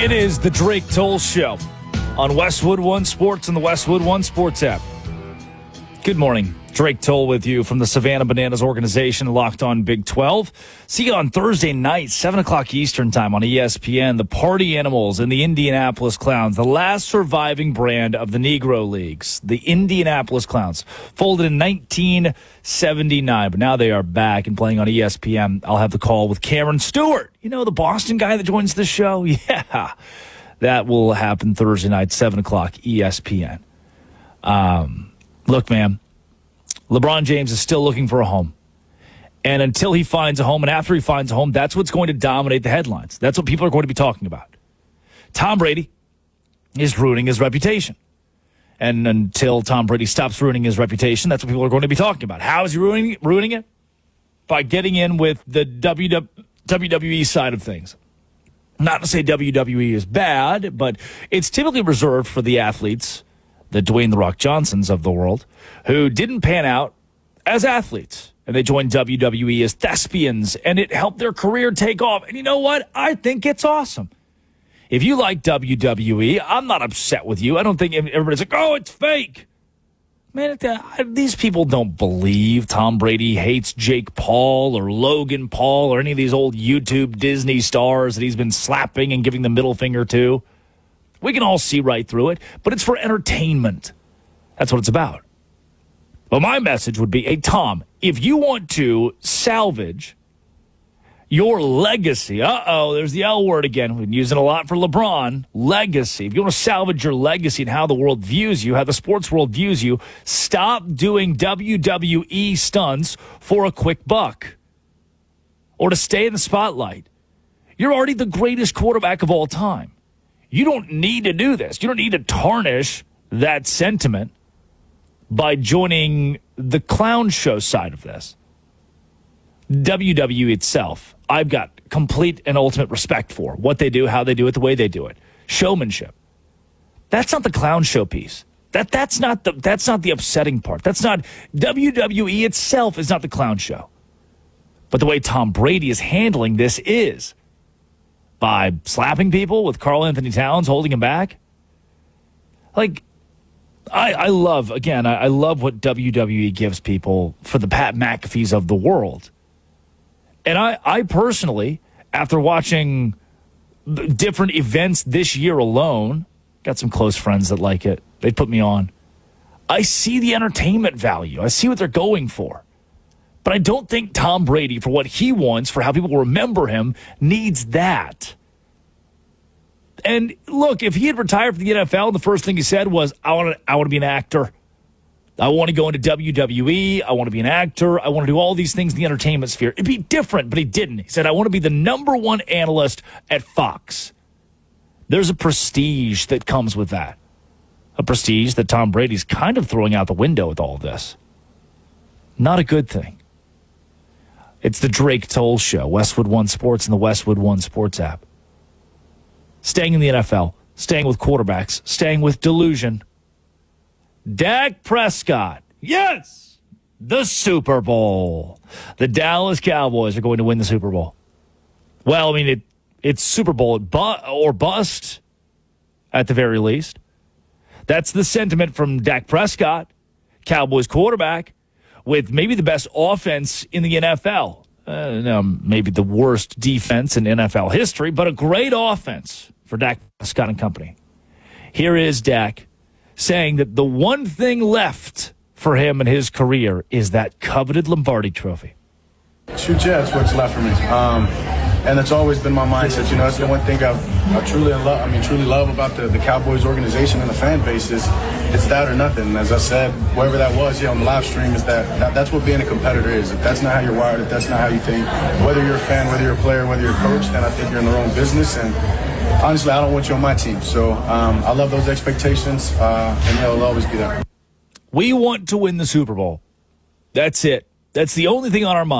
It is the Drake Toll Show on Westwood One Sports and the Westwood One Sports app. Good morning. Drake Toll with you from the Savannah Bananas organization, Locked On Big 12. See you on Thursday night, 7 o'clock Eastern time on ESPN. The Party Animals and the Indianapolis Clowns, the last surviving brand of the Negro Leagues. The Indianapolis Clowns, folded in 1979, but now they are back and playing on ESPN. I'll have the call with Cameron Stewart. You know, the Boston guy that joins the show? Yeah. That will happen Thursday night, 7 o'clock ESPN. Look, man. LeBron James is still looking for a home. And until he finds a home, and after he finds a home, that's what's going to dominate the headlines. That's what people are going to be talking about. Tom Brady is ruining his reputation. And until Tom Brady stops ruining his reputation, that's what people are going to be talking about. How is he ruining it? By getting in with the WWE side of things. Not to say WWE is bad, but it's typically reserved for the athletes, the Dwayne "The Rock" Johnsons of the world, who didn't pan out as athletes. And they joined WWE as thespians, and it helped their career take off. And you know what? I think it's awesome. If you like WWE, I'm not upset with you. I don't think everybody's like, oh, it's fake. Man, these people don't believe Tom Brady hates Jake Paul or Logan Paul or any of these old YouTube Disney stars that he's been slapping and giving the middle finger to. We can all see right through it, but it's for entertainment. That's what it's about. Well, my message would be, hey, Tom, if you want to salvage your legacy, there's the L word again. We've been using it a lot for LeBron, legacy. If you want to salvage your legacy and how the world views you, how the sports world views you, stop doing WWE stunts for a quick buck or to stay in the spotlight. You're already the greatest quarterback of all time. You don't need to do this. You don't need to tarnish that sentiment by joining the clown show side of this. WWE itself, I've got complete and ultimate respect for what they do, how they do it, the way they do it. Showmanship. That's not the clown show piece. That's not the upsetting part. That's not WWE itself is not the clown show. But the way Tom Brady is handling this is by slapping people with Karl Anthony Towns holding him back. Like, I love what WWE gives people for the Pat McAfees of the world. And I personally, after watching different events this year alone, got some close friends that like it. They put me on. I see the entertainment value. I see what they're going for. But I don't think Tom Brady, for what he wants, for how people remember him, needs that. And look, if he had retired from the NFL, the first thing he said was, I want to be an actor. I want to go into WWE. I want to be an actor. I want to do all these things in the entertainment sphere. It'd be different, but he didn't. He said, I want to be the number one analyst at Fox. There's a prestige that comes with that. A prestige that Tom Brady's kind of throwing out the window with all of this. Not a good thing. It's the Drake Toll Show, Westwood One Sports and the Westwood One Sports app. Staying in the NFL, staying with quarterbacks, staying with delusion. Dak Prescott, yes, the Super Bowl. The Dallas Cowboys are going to win the Super Bowl. Well, I mean, it's Super Bowl or bust at the very least. That's the sentiment from Dak Prescott, Cowboys quarterback, with maybe the best offense in the NFL. Maybe the worst defense in NFL history, but a great offense for Dak Prescott and company. Here is Dak saying that the one thing left for him in his career is that coveted Lombardi trophy. Shoot, yeah, that's what's left for me. And it's always been my mindset. You know, that's the one thing I truly love about the Cowboys organization and the fan base is it's that or nothing. And as I said, wherever that was on the live stream, is that's what being a competitor is. If that's not how you're wired, if that's not how you think, whether you're a fan, whether you're a player, whether you're a coach, then I think you're in the wrong business. And honestly, I don't want you on my team. So I love those expectations, and they'll always be there. We want to win the Super Bowl. That's it. That's the only thing on our mind.